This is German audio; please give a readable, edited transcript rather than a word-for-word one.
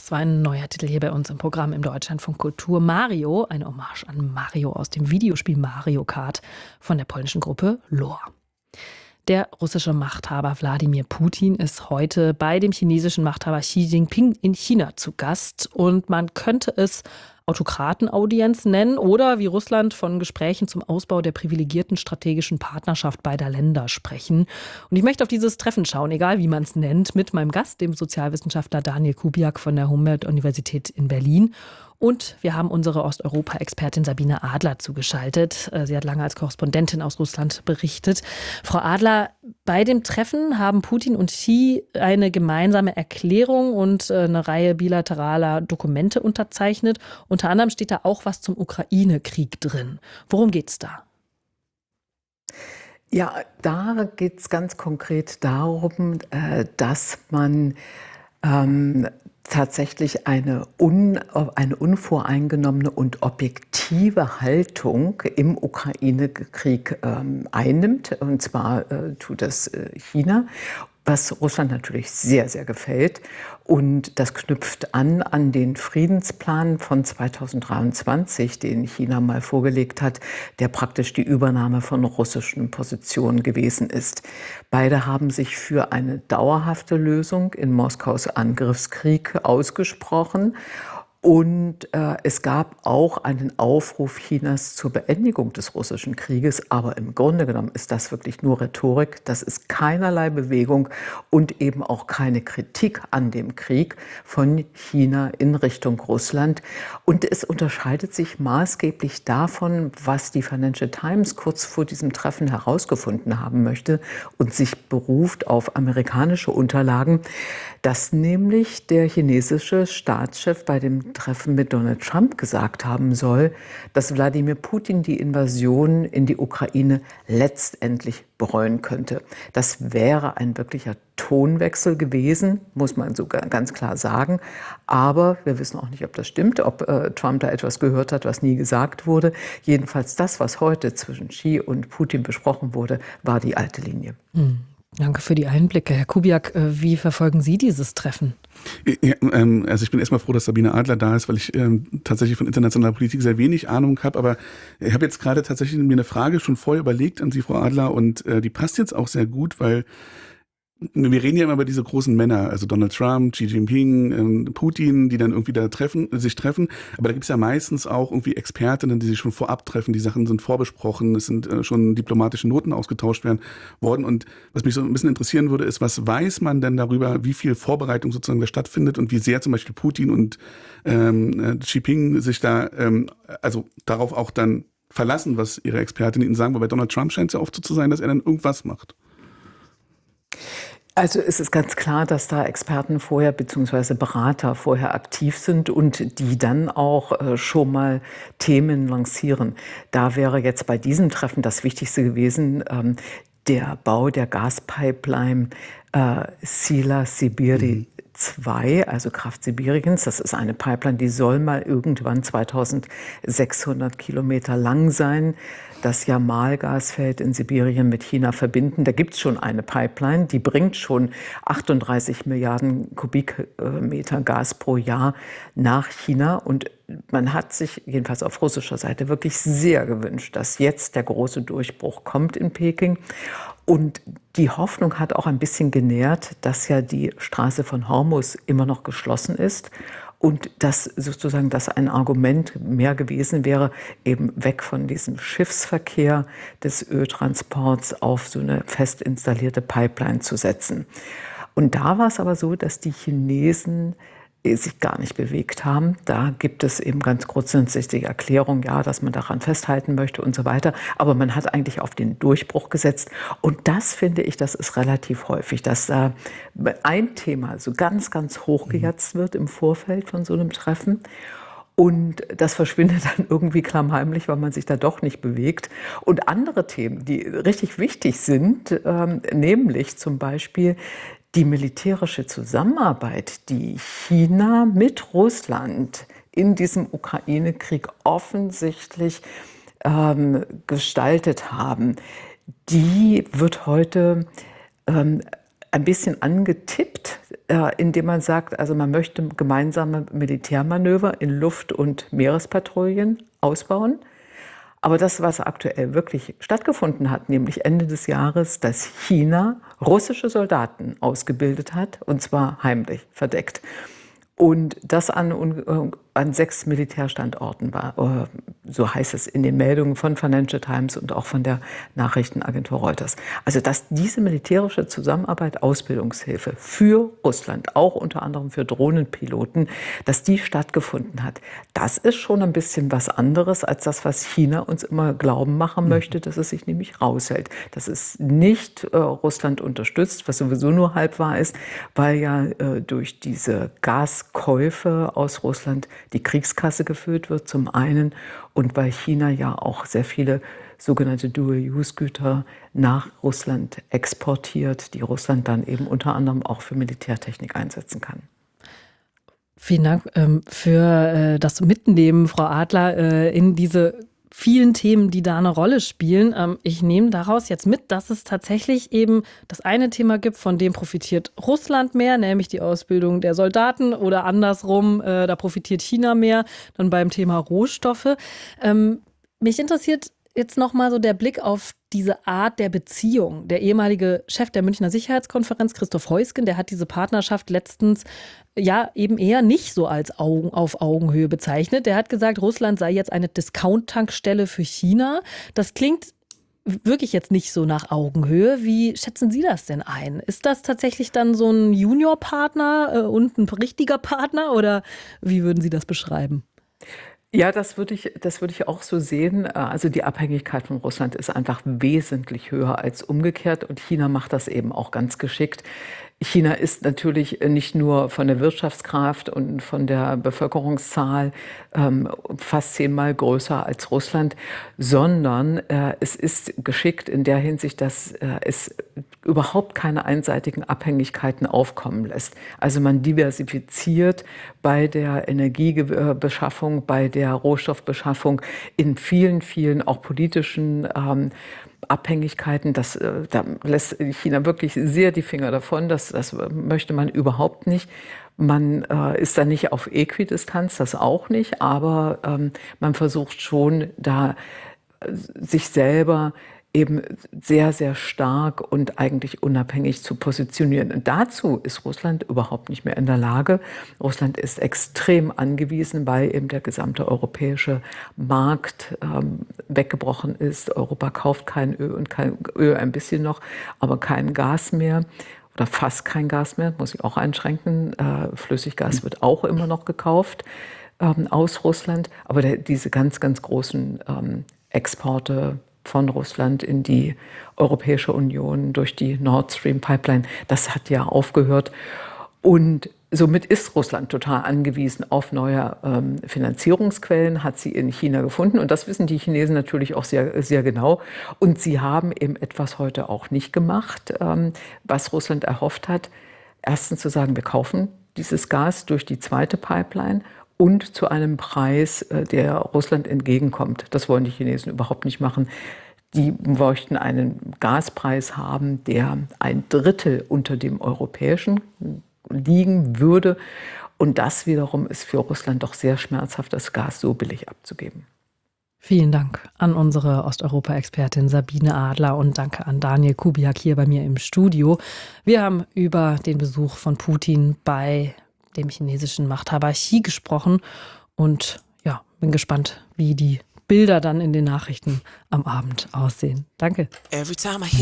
Das war ein neuer Titel hier bei uns im Programm im Deutschlandfunk Kultur. Mario, eine Hommage an Mario aus dem Videospiel Mario Kart von der polnischen Gruppe Lore. Der russische Machthaber Wladimir Putin ist heute bei dem chinesischen Machthaber Xi Jinping in China zu Gast. Und man könnte es Autokratenaudienz nennen oder wie Russland von Gesprächen zum Ausbau der privilegierten strategischen Partnerschaft beider Länder sprechen. Und ich möchte auf dieses Treffen schauen, egal wie man es nennt, mit meinem Gast, dem Sozialwissenschaftler Daniel Kubiak von der Humboldt-Universität in Berlin. Und wir haben unsere Osteuropa-Expertin Sabine Adler zugeschaltet. Sie hat lange als Korrespondentin aus Russland berichtet. Frau Adler, bei dem Treffen haben Putin und Xi eine gemeinsame Erklärung und eine Reihe bilateraler Dokumente unterzeichnet. Unter anderem steht da auch was zum Ukraine-Krieg drin. Worum geht's da? Ja, da geht es ganz konkret darum, dass man tatsächlich eine unvoreingenommene und objektive Haltung im Ukraine-Krieg einnimmt. Und zwar tut das China, was Russland natürlich sehr, sehr gefällt. Und das knüpft an den Friedensplan von 2023, den China mal vorgelegt hat, der praktisch die Übernahme von russischen Positionen gewesen ist. Beide haben sich für eine dauerhafte Lösung in Moskaus Angriffskrieg ausgesprochen. Und es gab auch einen Aufruf Chinas zur Beendigung des russischen Krieges. Aber im Grunde genommen ist das wirklich nur Rhetorik. Das ist keinerlei Bewegung und eben auch keine Kritik an dem Krieg von China in Richtung Russland. Und es unterscheidet sich maßgeblich davon, was die Financial Times kurz vor diesem Treffen herausgefunden haben möchte und sich beruft auf amerikanische Unterlagen, dass nämlich der chinesische Staatschef bei dem Treffen mit Donald Trump gesagt haben soll, dass Wladimir Putin die Invasion in die Ukraine letztendlich bereuen könnte. Das wäre ein wirklicher Tonwechsel gewesen, muss man so ganz klar sagen. Aber wir wissen auch nicht, ob das stimmt, ob Trump da etwas gehört hat, was nie gesagt wurde. Jedenfalls das, was heute zwischen Xi und Putin besprochen wurde, war die alte Linie. Danke für die Einblicke. Herr Kubiak, wie verfolgen Sie dieses Treffen? Ja, also ich bin erstmal froh, dass Sabine Adler da ist, weil ich tatsächlich von internationaler Politik sehr wenig Ahnung habe. Aber ich habe jetzt gerade tatsächlich mir eine Frage schon vorher überlegt an Sie, Frau Adler, und die passt jetzt auch sehr gut, weil wir reden ja immer über diese großen Männer, also Donald Trump, Xi Jinping, Putin, die dann irgendwie da sich treffen. Aber da gibt es ja meistens auch irgendwie Expertinnen, die sich schon vorab treffen. Die Sachen sind vorbesprochen, es sind schon diplomatische Noten ausgetauscht worden. Und was mich so ein bisschen interessieren würde, ist, was weiß man denn darüber, wie viel Vorbereitung sozusagen da stattfindet und wie sehr zum Beispiel Putin und Xi Jinping sich da also darauf auch dann verlassen, was ihre Expertinnen ihnen sagen. Weil bei Donald Trump scheint es ja oft so zu sein, dass er dann irgendwas macht. Also es ist ganz klar, dass da Experten vorher bzw. Berater vorher aktiv sind und die dann auch schon mal Themen lancieren. Da wäre jetzt bei diesem Treffen das Wichtigste gewesen, der Bau der Gaspipeline Sila Sibiri 2, also Kraft Sibiriens. Das ist eine Pipeline, die soll mal irgendwann 2600 Kilometer lang sein. Das Jamal-Gasfeld in Sibirien mit China verbinden. Da gibt es schon eine Pipeline, die bringt schon 38 Milliarden Kubikmeter Gas pro Jahr nach China. Und man hat sich jedenfalls auf russischer Seite wirklich sehr gewünscht, dass jetzt der große Durchbruch kommt in Peking. Und die Hoffnung hat auch ein bisschen genährt, dass ja die Straße von Hormuz immer noch geschlossen ist. Und dass sozusagen das ein Argument mehr gewesen wäre, eben weg von diesem Schiffsverkehr des Öltransports auf so eine fest installierte Pipeline zu setzen. Und da war es aber so, dass die Chinesen sich gar nicht bewegt haben. Da gibt es eben ganz grundsätzlich die Erklärung, ja, dass man daran festhalten möchte und so weiter. Aber man hat eigentlich auf den Durchbruch gesetzt. Und das finde ich, das ist relativ häufig, dass da ein Thema so ganz, ganz hochgejetzt wird im Vorfeld von so einem Treffen. Und das verschwindet dann irgendwie klammheimlich, weil man sich da doch nicht bewegt. Und andere Themen, die richtig wichtig sind, nämlich zum Beispiel die militärische Zusammenarbeit, die China mit Russland in diesem Ukraine-Krieg offensichtlich gestaltet haben, die wird heute ein bisschen angetippt. indem man sagt, also man möchte gemeinsame Militärmanöver in Luft- und Meerespatrouillen ausbauen. Aber das, was aktuell wirklich stattgefunden hat, nämlich Ende des Jahres, dass China russische Soldaten ausgebildet hat, und zwar heimlich, verdeckt. Und das an 6 Militärstandorten war, so heißt es in den Meldungen von Financial Times und auch von der Nachrichtenagentur Reuters. Also dass diese militärische Zusammenarbeit, Ausbildungshilfe für Russland, auch unter anderem für Drohnenpiloten, dass die stattgefunden hat, das ist schon ein bisschen was anderes als das, was China uns immer glauben machen möchte, dass es sich nämlich raushält. Dass es nicht Russland unterstützt, was sowieso nur halb wahr ist, weil ja durch diese Gaskäufe aus Russland die Kriegskasse gefüllt wird, zum einen, und weil China ja auch sehr viele sogenannte Dual-Use-Güter nach Russland exportiert, die Russland dann eben unter anderem auch für Militärtechnik einsetzen kann. Vielen Dank für das Mitnehmen, Frau Adler, in diese vielen Themen, die da eine Rolle spielen. Ich nehme daraus jetzt mit, dass es tatsächlich eben das eine Thema gibt, von dem profitiert Russland mehr, nämlich die Ausbildung der Soldaten, oder andersrum, da profitiert China mehr, dann beim Thema Rohstoffe. Mich interessiert jetzt nochmal so der Blick auf diese Art der Beziehung. Der ehemalige Chef der Münchner Sicherheitskonferenz, Christoph Heusgen, der hat diese Partnerschaft letztens ja eben eher nicht so als auf Augenhöhe bezeichnet. Der hat gesagt, Russland sei jetzt eine Discount-Tankstelle für China. Das klingt wirklich jetzt nicht so nach Augenhöhe. Wie schätzen Sie das denn ein? Ist das tatsächlich dann so ein Juniorpartner und ein richtiger Partner, oder wie würden Sie das beschreiben? Ja, das würde ich auch so sehen. Also die Abhängigkeit von Russland ist einfach wesentlich höher als umgekehrt, und China macht das eben auch ganz geschickt. China ist natürlich nicht nur von der Wirtschaftskraft und von der Bevölkerungszahl fast 10-mal größer als Russland, sondern es ist geschickt in der Hinsicht, dass es überhaupt keine einseitigen Abhängigkeiten aufkommen lässt. Also man diversifiziert bei der Energiebeschaffung, bei der Rohstoffbeschaffung in vielen, vielen auch politischen Abhängigkeiten. Da lässt China wirklich sehr die Finger davon. Das möchte man überhaupt nicht. Man ist da nicht auf Äquidistanz, das auch nicht, aber man versucht schon, da sich selber eben sehr, sehr stark und eigentlich unabhängig zu positionieren. Und dazu ist Russland überhaupt nicht mehr in der Lage. Russland ist extrem angewiesen, weil eben der gesamte europäische Markt weggebrochen ist. Europa kauft kein Öl, und kein Öl ein bisschen noch, aber kein Gas mehr. Oder fast kein Gas mehr, muss ich auch einschränken. Flüssiggas wird auch immer noch gekauft aus Russland. Aber diese ganz, ganz großen Exporte von Russland in die Europäische Union durch die Nord Stream Pipeline, das hat ja aufgehört. Und somit ist Russland total angewiesen auf neue Finanzierungsquellen, hat sie in China gefunden. Und das wissen die Chinesen natürlich auch sehr, sehr genau. Und sie haben eben etwas heute auch nicht gemacht, was Russland erhofft hat. Erstens zu sagen, wir kaufen dieses Gas durch die zweite Pipeline und zu einem Preis, der Russland entgegenkommt. Das wollen die Chinesen überhaupt nicht machen. Die möchten einen Gaspreis haben, der 1/3 unter dem europäischen liegen würde. Und das wiederum ist für Russland doch sehr schmerzhaft, das Gas so billig abzugeben. Vielen Dank an unsere Osteuropa-Expertin Sabine Adler und danke an Daniel Kubiak hier bei mir im Studio. Wir haben über den Besuch von Putin bei dem chinesischen Machthaber Xi gesprochen und ja, bin gespannt, wie die Bilder dann in den Nachrichten am Abend aussehen. Danke.